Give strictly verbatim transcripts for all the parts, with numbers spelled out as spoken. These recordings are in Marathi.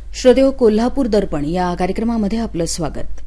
श्रोतेहो, कोल्हापूर दर्पण या कार्यक्रमामध्ये आपलं स्वागत.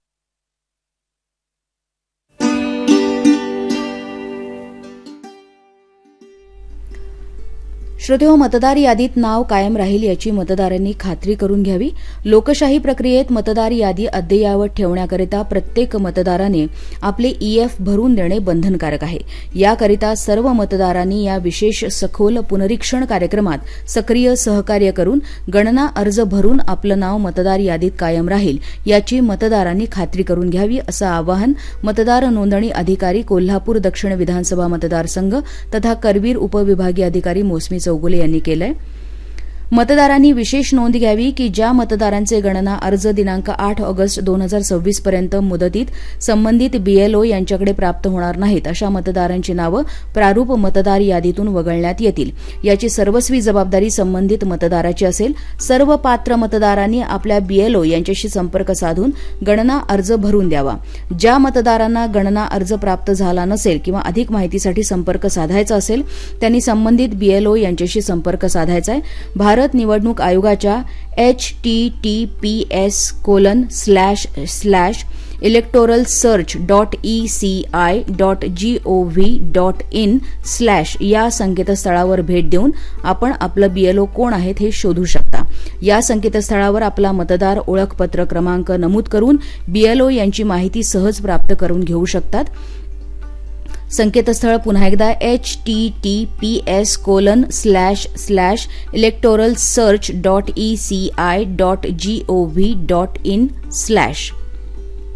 श्रोतेहो, मतदार यादीत नाव कायम राहील याची मतदारांनी खात्री करून घ्यावी. लोकशाही प्रक्रियेत मतदार यादी अद्ययावत ठेवण्याकरिता प्रत्येक मतदाराने आपले ईएफ भरून देणे बंधनकारक आहे. याकरिता सर्व मतदारांनी या विशेष सखोल पुनरीक्षण कार्यक्रमात सक्रिय सहकार्य करून गणना अर्ज भरून आपलं नाव मतदार यादीत कायम राहील याची मतदारांनी खात्री करून घ्यावी, असं आवाहन मतदार नोंदणी अधिकारी कोल्हापूर दक्षिण विधानसभा मतदारसंघ तथा करवीर उपविभागीय अधिकारी मोसमी चौगुले यांनी केलंय. मतदारांनी विशेष नोंद घ्यावी की ज्या मतदारांचे गणना अर्ज दिनांक आठ ऑगस्ट दोन हजार सव्वीस पर्यंत मुदतीत संबंधित बीएलओ यांच्याकडे प्राप्त होणार नाहीत, अशा मतदारांची नावं प्रारूप मतदार यादीतून वगळण्यात येतील. याची सर्वस्वी जबाबदारी संबंधित मतदाराची असेल. सर्व पात्र मतदारांनी आपल्या बीएलओ यांच्याशी संपर्क साधून गणना अर्ज भरून द्यावा. ज्या मतदारांना गणना अर्ज प्राप्त झाला नसेल किंवा अधिक माहितीसाठी संपर्क साधायचा असेल त्यांनी संबंधित बीएलओ यांच्याशी संपर्क साधायचा आहे. भारत निवडणूक आयोगाच्या H T T P S colon slash slash electoral search dot E C I dot G O V dot in slash या संकेतस्थळावर भेट देऊन आपण आपलं बीएलओ कोण आहेत हे शोधू शकता. या संकेतस्थळावर आपला मतदार ओळखपत्र क्रमांक नमूद करून बीएलओ यांची माहिती सहज प्राप्त करून घेऊ शकतात. संकेतस्थळ पुन्हा एकदा H T T P S colon slash slash electoral search dot E C I dot G O V dot in slash